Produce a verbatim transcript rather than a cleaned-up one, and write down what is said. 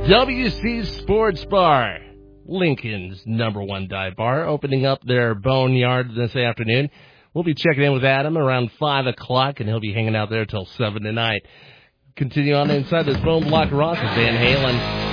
W C Sports Bar, Lincoln's number one dive bar, opening up their boneyard this afternoon. We'll be checking in with Adam around five o'clock, and he'll be hanging out there till seven tonight. Continue on inside this Bone Block Rock with Van Halen.